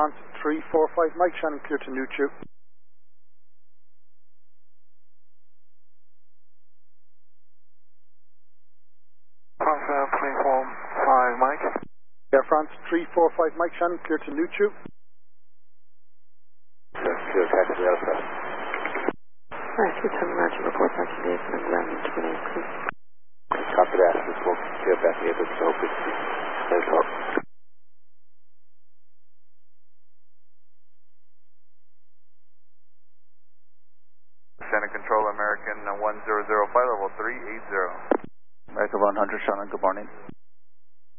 France 345 Mike, Shannon clear to Nuchu. France 345 Mike. Air France 345 Mike, Shannon clear to Nuchu. Clear, taxi Alpha. Alright, 27 Roger, report back to Dave and ground terminate, please. Copy that, this will clear back here, but so it's clear talk. Shannon Control, American 1005, level 380. American 100, Shannon, good morning.